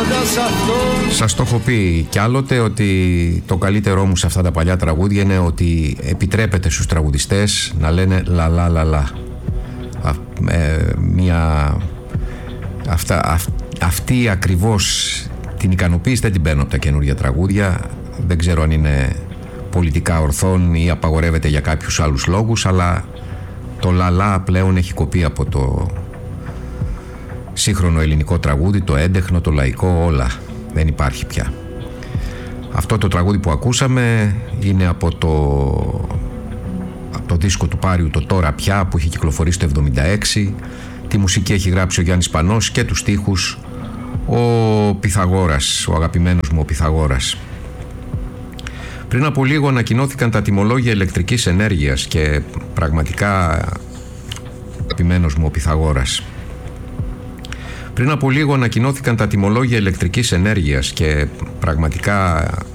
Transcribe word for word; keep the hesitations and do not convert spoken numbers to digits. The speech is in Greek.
Σας το έχω πει κι άλλοτε ότι το καλύτερό μου σε αυτά τα παλιά τραγούδια είναι ότι επιτρέπεται στους τραγουδιστές να λένε λα λα λα λα. Α, ε, μια, αυτά, αυ, αυτή ακριβώς την ικανοποίηση δεν την παίρνω από τα καινούργια τραγούδια. Δεν ξέρω αν είναι πολιτικά ορθόν ή απαγορεύεται για κάποιους άλλους λόγους, αλλά το λα λα πλέον έχει κοπεί από το σύγχρονο ελληνικό τραγούδι, το έντεχνο, το λαϊκό, όλα. Δεν υπάρχει πια. Αυτό το τραγούδι που ακούσαμε είναι από το, από το δίσκο του Πάριου, το Τώρα Πια, που έχει κυκλοφορήσει το εβδομήντα έξι. Τη μουσική έχει γράψει ο Γιάννης Πανός και τους στίχους ο Πυθαγόρας, ο αγαπημένος μου ο Πυθαγόρας. Πριν από λίγο ανακοινώθηκαν τα τιμολόγια ηλεκτρικής ενέργειας και πραγματικά αγαπημένος μου ο Πυθαγόρας. Πριν από λίγο ανακοινώθηκαν τα τιμολόγια ηλεκτρικής ενέργειας και πραγματικά